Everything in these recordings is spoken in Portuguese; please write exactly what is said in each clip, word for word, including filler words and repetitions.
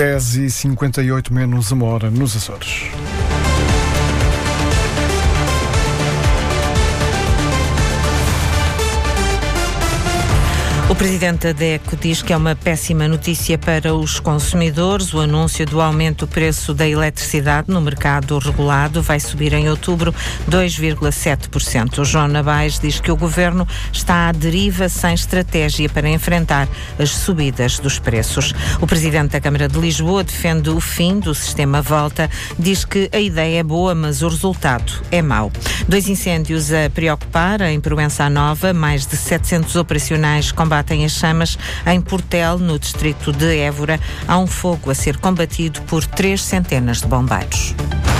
dez e cinquenta e oito menos uma hora nos Açores. O presidente da D E C diz que é uma péssima notícia para os consumidores. O anúncio do aumento do preço da eletricidade no mercado regulado vai subir em outubro dois vírgula sete por cento. O João Nabais diz que o governo está à deriva sem estratégia para enfrentar as subidas dos preços. O presidente da Câmara de Lisboa defende o fim do sistema Volta. Diz que a ideia é boa, mas o resultado é mau. Dois incêndios a preocupar em Proença Nova. Mais de setecentos operacionais combatem as chamas em Portel, no distrito de Évora. Há um fogo a ser combatido por três centenas de bombeiros.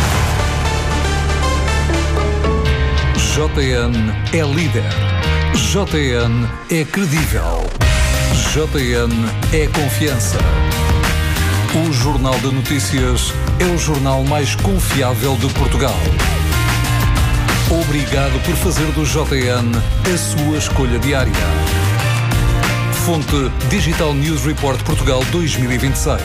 J N é líder. J N é credível. J N é confiança. O Jornal de Notícias é o jornal mais confiável de Portugal. Obrigado por fazer do J N a sua escolha diária. Fonte Digital News Report Portugal dois mil e vinte e seis.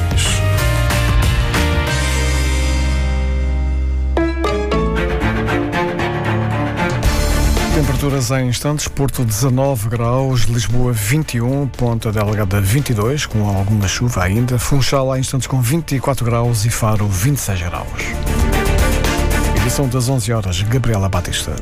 Temperaturas em instantes: Porto dezanove graus, Lisboa vinte e um, Ponta Delgada vinte e dois, com alguma chuva ainda, Funchal em instantes com vinte e quatro graus e Faro vinte e seis graus. Edição das onze horas, Gabriela Batista.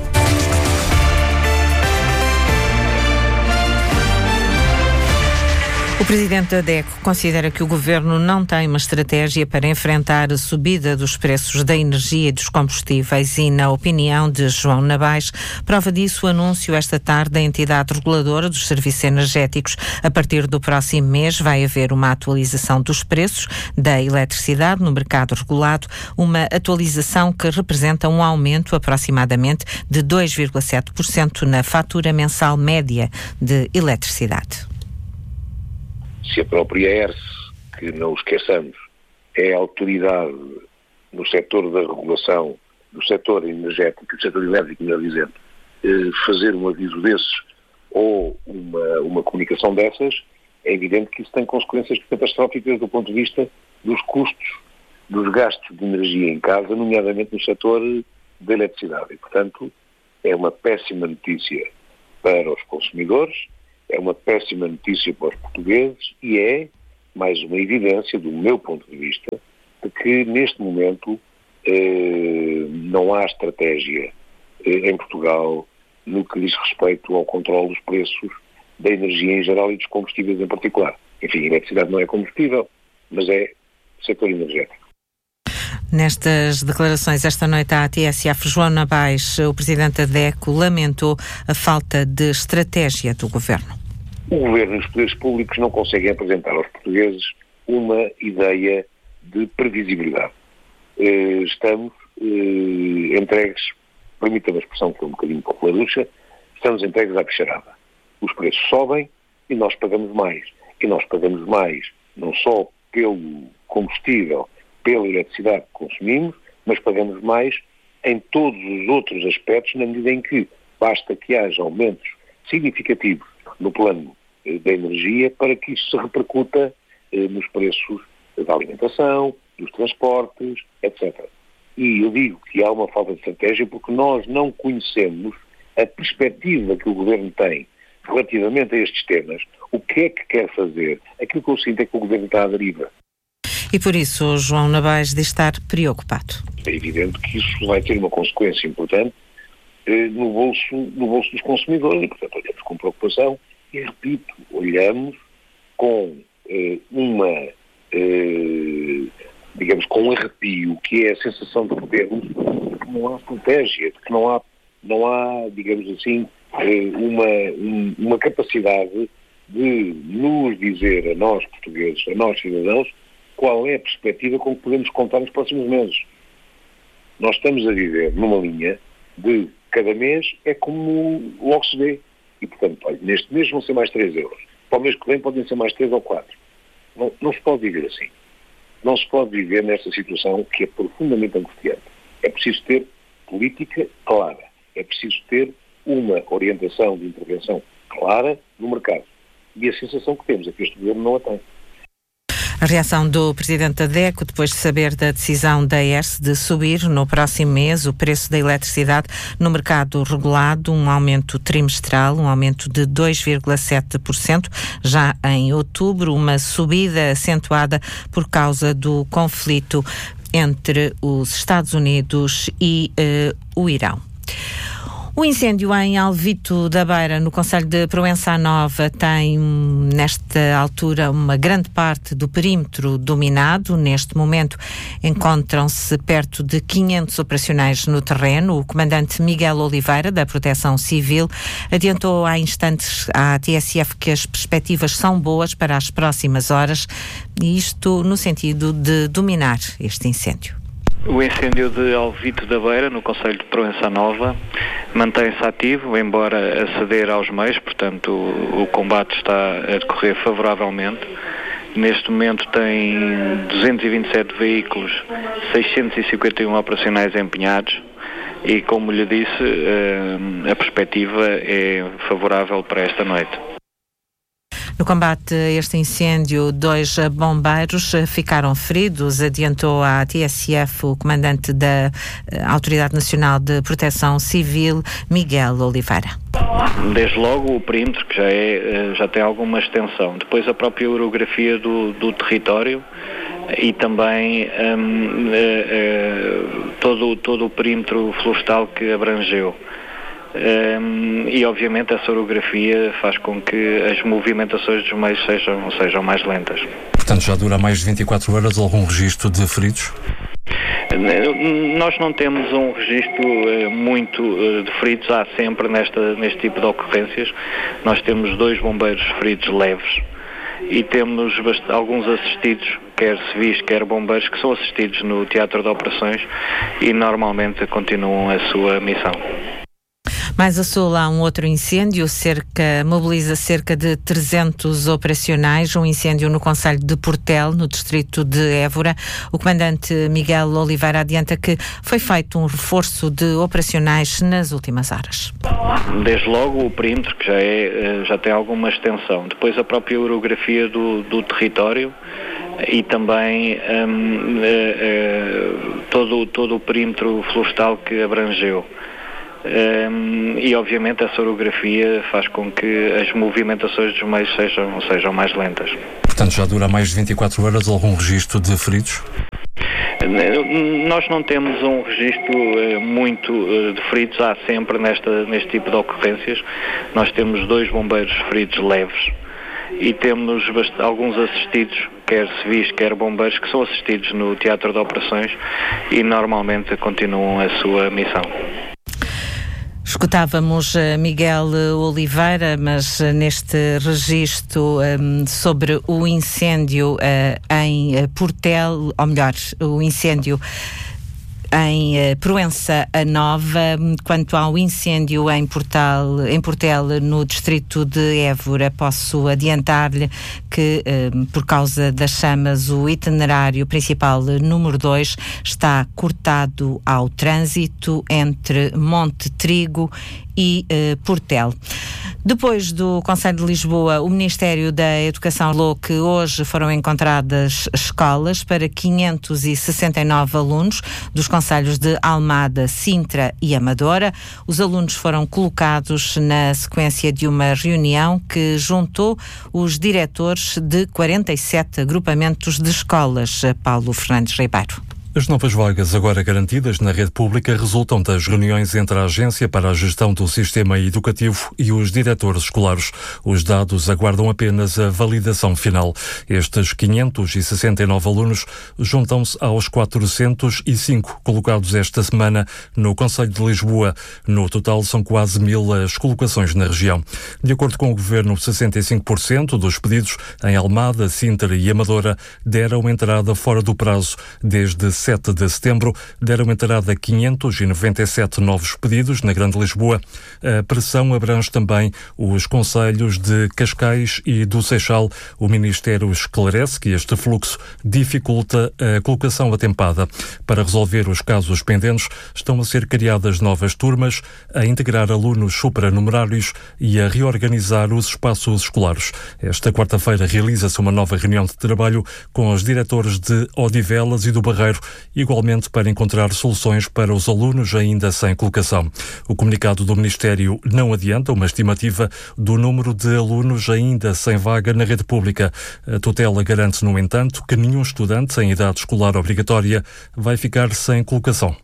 O presidente da D E C considera que o governo não tem uma estratégia para enfrentar a subida dos preços da energia e dos combustíveis e, na opinião de João Nabais, prova disso o anúncio esta tarde da entidade reguladora dos serviços energéticos. A partir do próximo mês vai haver uma atualização dos preços da eletricidade no mercado regulado, uma atualização que representa um aumento aproximadamente de dois vírgula sete por cento na fatura mensal média de eletricidade. Se a própria E R S, que não o esqueçamos, é a autoridade no setor da regulação, do setor energético, do setor elétrico, melhor dizendo, fazer um aviso desses ou uma, uma comunicação dessas, é evidente que isso tem consequências catastróficas do ponto de vista dos custos, dos gastos de energia em casa, nomeadamente no setor da eletricidade. E, portanto, é uma péssima notícia para os consumidores, é uma péssima notícia para os portugueses e é mais uma evidência, do meu ponto de vista, de que neste momento eh, não há estratégia eh, em Portugal no que diz respeito ao controle dos preços da energia em geral e dos combustíveis em particular. Enfim, a eletricidade não é combustível, mas é setor energético. Nestas declarações esta noite à T S F, João Nabais, o presidente da D E C, lamentou a falta de estratégia do governo. O governo e os poderes públicos não conseguem apresentar aos portugueses uma ideia de previsibilidade. Estamos entregues, permita-me a expressão que é um bocadinho popularucha, estamos entregues à bicharada. Os preços sobem e nós pagamos mais. E nós pagamos mais não só pelo combustível, pela eletricidade que consumimos, mas pagamos mais em todos os outros aspectos, na medida em que basta que haja aumentos significativos no plano eh, da energia para que isso se repercuta eh, nos preços da alimentação, dos transportes, etcétera. E eu digo que há uma falta de estratégia porque nós não conhecemos a perspectiva que o Governo tem relativamente a estes temas, o que é que quer fazer. Aquilo que eu sinto é que o Governo está à deriva. E por isso, João Nabais diz estar preocupado. É evidente que isso vai ter uma consequência importante eh, no, bolso, no bolso dos consumidores e, portanto, olhamos com preocupação e, repito, olhamos com eh, uma, eh, digamos, com um arrepio, que é a sensação de podermos, de que não há estratégia, de que não há, não há digamos assim, eh, uma, uma capacidade de nos dizer a nós portugueses, a nós cidadãos, qual é a perspectiva com que podemos contar nos próximos meses. Nós estamos a viver numa linha de cada mês é como logo se vê. E, portanto, olha, neste mês vão ser mais três euros. Para o mês que vem podem ser mais três ou quatro. Não, não se pode viver assim. Não se pode viver nesta situação que é profundamente angustiante. É preciso ter política clara. É preciso ter uma orientação de intervenção clara no mercado. E a sensação que temos é que este governo não a tem. A reação do Presidente da DECO, depois de saber da decisão da E R S de subir no próximo mês o preço da eletricidade no mercado regulado, um aumento trimestral, um aumento de dois vírgula sete por cento, já em outubro, uma subida acentuada por causa do conflito entre os Estados Unidos e uh, o Irão. O incêndio em Alvito da Beira, no concelho de Proença Nova, tem, nesta altura, uma grande parte do perímetro dominado. Neste momento, encontram-se perto de quinhentos operacionais no terreno. O comandante Miguel Oliveira, da Proteção Civil, adiantou há instantes à T S F que as perspectivas são boas para as próximas horas, e isto no sentido de dominar este incêndio. O incêndio de Alvito da Beira, no concelho de Proença Nova, mantém-se ativo, embora a ceder aos meios, portanto o, o combate está a decorrer favoravelmente. Neste momento tem duzentos e vinte e sete veículos, seiscentos e cinquenta e um operacionais empenhados e, como lhe disse, a perspectiva é favorável para esta noite. No combate a este incêndio, dois bombeiros ficaram feridos, adiantou à T S F o comandante da Autoridade Nacional de Proteção Civil, Miguel Oliveira. Desde logo o perímetro, que já, é, já tem alguma extensão. Depois a própria orografia do, do território e também um, uh, uh, todo, todo o perímetro florestal que abrangeu. Um, e obviamente essa orografia faz com que as movimentações dos meios sejam, sejam mais lentas. Portanto, já dura mais de vinte e quatro horas algum registro de feridos? Nós não temos um registro uh, muito uh, de feridos, há sempre nesta, neste tipo de ocorrências. Nós temos dois bombeiros feridos leves e temos bast- alguns assistidos, quer civis, quer bombeiros, que são assistidos no teatro de operações e normalmente continuam a sua missão. Mais a sul há um outro incêndio, cerca, mobiliza cerca de trezentos operacionais, um incêndio no concelho de Portel, no distrito de Évora. O comandante Miguel Oliveira adianta que foi feito um reforço de operacionais nas últimas horas. Desde logo o perímetro, que já, é, já tem alguma extensão. Depois a própria orografia do, do território e também um, uh, uh, todo, todo o perímetro florestal que abrangeu. Um, e obviamente essa orografia faz com que as movimentações dos meios sejam, sejam mais lentas. Portanto, já dura mais de vinte e quatro horas algum registro de feridos? Nós não temos um registro uh, muito uh, de feridos, há sempre nesta, neste tipo de ocorrências. Nós temos dois bombeiros feridos leves e temos bast- alguns assistidos, quer civis, quer bombeiros, que são assistidos no teatro de operações e normalmente continuam a sua missão. Escutávamos Miguel Oliveira, mas neste registro um, sobre o incêndio uh, em Portel, ou melhor, o incêndio em uh, Proença Nova. Quanto ao incêndio em Portal, em Portel, no distrito de Évora, posso adiantar-lhe que, uh, por causa das chamas, o itinerário principal número dois está cortado ao trânsito entre Monte Trigo e uh, Portel. Depois do Conselho de Lisboa, o Ministério da Educação falou que hoje foram encontradas escolas para quinhentos e sessenta e nove alunos dos concelhos de Almada, Sintra e Amadora. Os alunos foram colocados na sequência de uma reunião que juntou os diretores de quarenta e sete agrupamentos de escolas. Paulo Fernandes Ribeiro. As novas vagas agora garantidas na rede pública resultam das reuniões entre a Agência para a Gestão do Sistema Educativo e os diretores escolares. Os dados aguardam apenas a validação final. Estes quinhentos e sessenta e nove alunos juntam-se aos quatrocentos e cinco colocados esta semana no Concelho de Lisboa. No total são quase mil as colocações na região. De acordo com o Governo, sessenta e cinco por cento dos pedidos em Almada, Sintra e Amadora deram entrada fora do prazo desde sete de setembro, deram entrada a quinhentos e noventa e sete novos pedidos na Grande Lisboa. A pressão abrange também os concelhos de Cascais e do Seixal. O Ministério esclarece que este fluxo dificulta a colocação atempada. Para resolver os casos pendentes, estão a ser criadas novas turmas, a integrar alunos supranumerários e a reorganizar os espaços escolares. Esta quarta-feira realiza-se uma nova reunião de trabalho com os diretores de Odivelas e do Barreiro, igualmente para encontrar soluções para os alunos ainda sem colocação. O comunicado do Ministério não adianta uma estimativa do número de alunos ainda sem vaga na rede pública. A tutela garante, no entanto, que nenhum estudante em idade escolar obrigatória vai ficar sem colocação.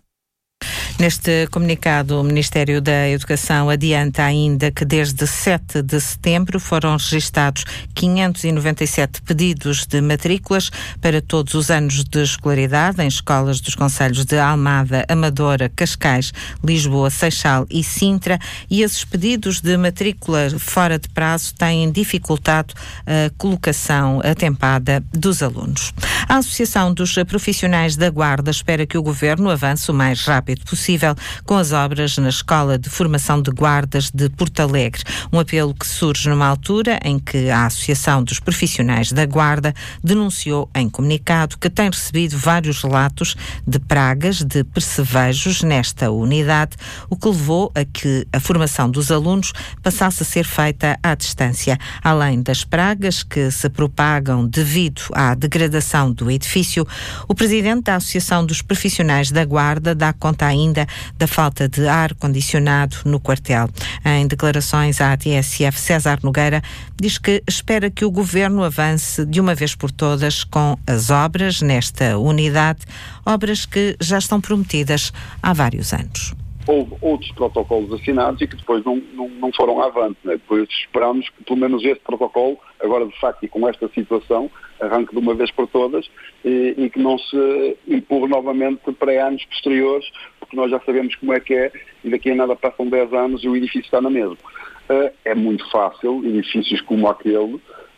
Neste comunicado, o Ministério da Educação adianta ainda que desde sete de setembro foram registados quinhentos e noventa e sete pedidos de matrículas para todos os anos de escolaridade em escolas dos concelhos de Almada, Amadora, Cascais, Lisboa, Seixal e Sintra, e esses pedidos de matrícula fora de prazo têm dificultado a colocação atempada dos alunos. A Associação dos Profissionais da Guarda espera que o Governo avance o mais rápido possível com as obras na Escola de Formação de Guardas de Porto Alegre. Um apelo que surge numa altura em que a Associação dos Profissionais da Guarda denunciou em comunicado que tem recebido vários relatos de pragas de percevejos nesta unidade, o que levou a que a formação dos alunos passasse a ser feita à distância. Além das pragas que se propagam devido à degradação do edifício, o presidente da Associação dos Profissionais da Guarda dá conta ainda da falta de ar-condicionado no quartel. Em declarações à T S F, César Nogueira diz que espera que o Governo avance de uma vez por todas com as obras nesta unidade, obras que já estão prometidas há vários anos. Houve outros protocolos assinados e que depois não, não, não foram avante, né? Depois esperamos que pelo menos este protocolo, agora de facto e com esta situação, arranque de uma vez por todas e, e que não se empurre novamente para anos posteriores, porque nós já sabemos como é que é e daqui a nada passam dez anos e o edifício está na mesma. Uh, é muito fácil, edifícios como aquele,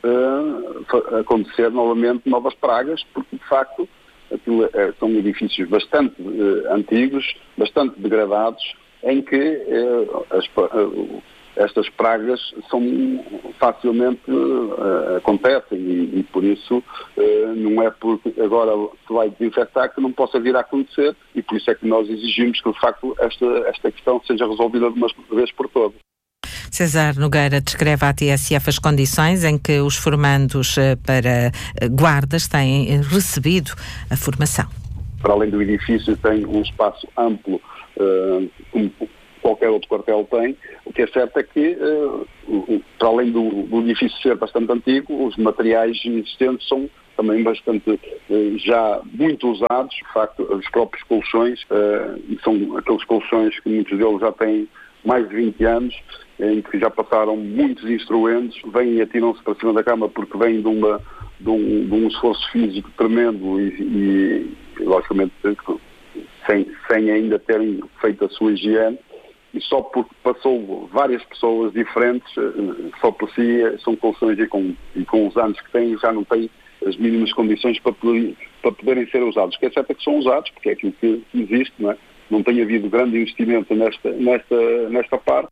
uh, acontecer novamente novas pragas, porque de facto aquilo, é, são edifícios bastante uh, antigos, bastante degradados, em que uh, as, uh, estas pragas são facilmente uh, acontecem e, e por isso uh, não é porque agora se vai desinfetar que não possa vir a acontecer e por isso é que nós exigimos que de facto esta, esta questão seja resolvida de uma vez por todas. César Nogueira descreve à T S F as condições em que os formandos para guardas têm recebido a formação. Para além do edifício tem um espaço amplo, uh, como qualquer outro quartel tem. O que é certo é que, uh, para além do, do edifício ser bastante antigo, os materiais existentes são também bastante, uh, já muito usados. De facto, os próprios colchões, uh, são aqueles colchões que muitos deles já têm mais de vinte anos, em que já passaram muitos instrumentos, vêm e atiram-se para cima da cama porque vêm de, uma, de, um, de um esforço físico tremendo e, e logicamente, sem, sem ainda terem feito a sua higiene, e só porque passou várias pessoas diferentes, só por si são colchões e com, e com os anos que têm já não têm as mínimas condições para, poder, para poderem ser usados. O que é certo é que são usados, porque é aquilo que existe, não é? Não tem havido grande investimento nesta, nesta, nesta parte.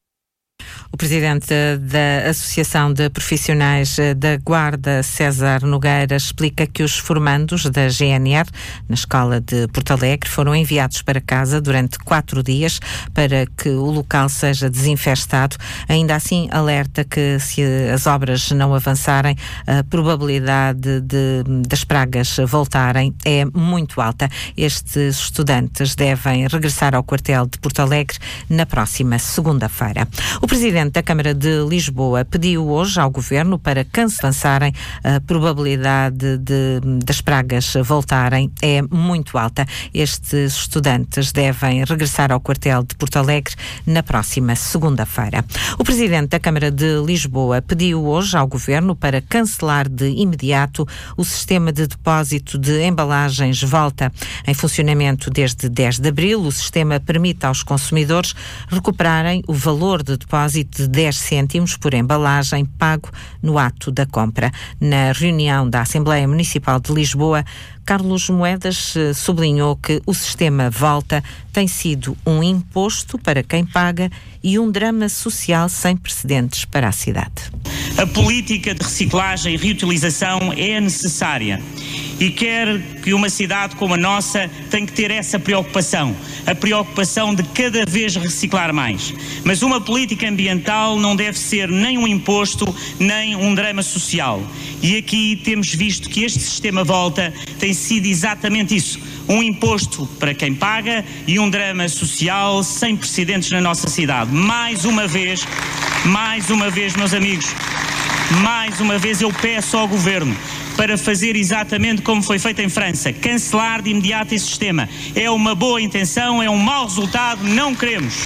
O presidente da Associação de Profissionais da Guarda, César Nogueira, explica que os formandos da G N R na Escola de Porto Alegre foram enviados para casa durante quatro dias para que o local seja desinfestado. Ainda assim, alerta que se as obras não avançarem, a probabilidade de, das pragas voltarem é muito alta. Estes estudantes devem regressar ao quartel de Porto Alegre na próxima segunda-feira. O presidente da Câmara de Lisboa pediu hoje ao Governo para cancelarem a probabilidade de, das pragas voltarem é muito alta. Estes estudantes devem regressar ao quartel de Porto Alegre na próxima segunda-feira. O Presidente da Câmara de Lisboa pediu hoje ao Governo para cancelar de imediato o sistema de depósito de embalagens Volta. Em funcionamento desde dez de abril, o sistema permite aos consumidores recuperarem o valor de depósito de dez cêntimos por embalagem pago no ato da compra. Na reunião da Assembleia Municipal de Lisboa, Carlos Moedas sublinhou que o sistema Volta tem sido um imposto para quem paga e um drama social sem precedentes para a cidade. A política de reciclagem e reutilização é necessária e quer que uma cidade como a nossa tem que ter essa preocupação, a preocupação de cada vez reciclar mais. Mas uma política ambiental não deve ser nem um imposto, nem um drama social. E aqui temos visto que este sistema Volta tem sido exatamente isso, um imposto para quem paga e um drama social sem precedentes na nossa cidade. Mais uma vez, mais uma vez, meus amigos, mais uma vez eu peço ao Governo para fazer exatamente como foi feito em França, cancelar de imediato esse sistema. É uma boa intenção, é um mau resultado, não queremos.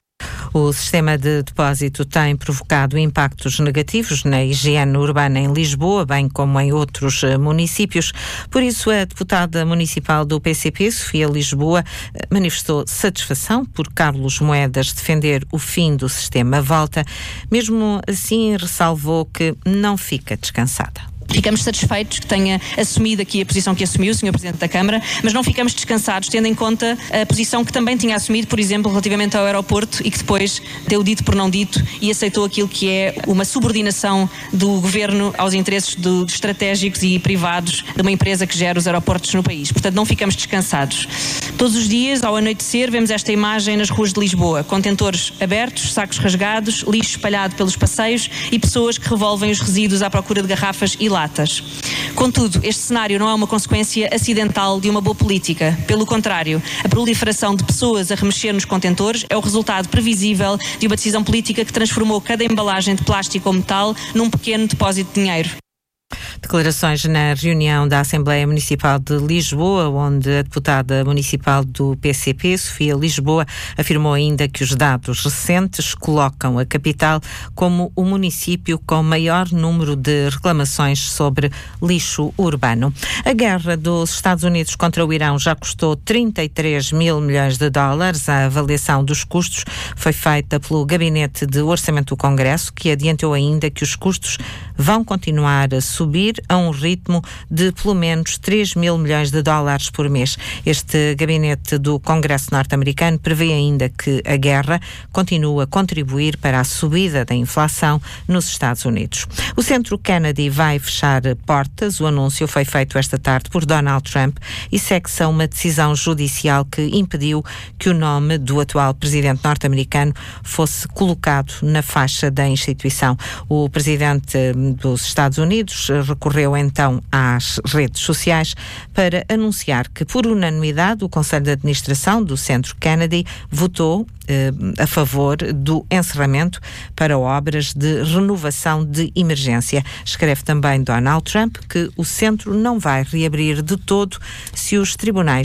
O sistema de depósito tem provocado impactos negativos na higiene urbana em Lisboa, bem como em outros municípios. Por isso, a deputada municipal do P C P, Sofia Lisboa, manifestou satisfação por Carlos Moedas defender o fim do sistema Volta. Mesmo assim, ressalvou que não fica descansada. Ficamos satisfeitos que tenha assumido aqui a posição que assumiu o senhor Presidente da Câmara, mas não ficamos descansados, tendo em conta a posição que também tinha assumido, por exemplo, relativamente ao aeroporto e que depois deu dito por não dito e aceitou aquilo que é uma subordinação do Governo aos interesses do, estratégicos e privados de uma empresa que gera os aeroportos no país. Portanto, não ficamos descansados. Todos os dias, ao anoitecer, vemos esta imagem nas ruas de Lisboa. Contentores abertos, sacos rasgados, lixo espalhado pelos passeios e pessoas que revolvem os resíduos à procura de garrafas e latas. Contudo, este cenário não é uma consequência acidental de uma boa política. Pelo contrário, a proliferação de pessoas a remexer nos contentores é o resultado previsível de uma decisão política que transformou cada embalagem de plástico ou metal num pequeno depósito de dinheiro. Declarações na reunião da Assembleia Municipal de Lisboa, onde a deputada municipal do P C P, Sofia Lisboa, afirmou ainda que os dados recentes colocam a capital como o município com maior número de reclamações sobre lixo urbano. A guerra dos Estados Unidos contra o Irão já custou trinta e três mil milhões de dólares. A avaliação dos custos foi feita pelo Gabinete de Orçamento do Congresso, que adiantou ainda que os custos vão continuar a subir a um ritmo de pelo menos três mil milhões de dólares por mês. Este gabinete do Congresso norte-americano prevê ainda que a guerra continua a contribuir para a subida da inflação nos Estados Unidos. O Centro Kennedy vai fechar portas. O anúncio foi feito esta tarde por Donald Trump e segue-se a uma decisão judicial que impediu que o nome do atual presidente norte-americano fosse colocado na faixa da instituição. O presidente dos Estados Unidos recorreu então às redes sociais para anunciar que, por unanimidade, o Conselho de Administração do Centro Kennedy votou eh, a favor do encerramento para obras de renovação de emergência. Escreve também Donald Trump que o centro não vai reabrir de todo se os tribunais